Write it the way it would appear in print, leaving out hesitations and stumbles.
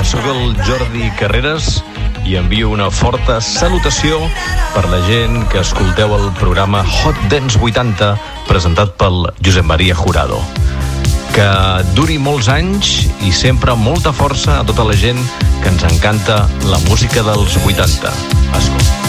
Soc el Jordi Carreras i envio una forta salutació per la gent que escolteu el programa Hot Dance 80 presentat pel Josep Maria Jurado. Que duri molts anys i sempre molta força a tota la gent que ens encanta la música dels 80. Escolta.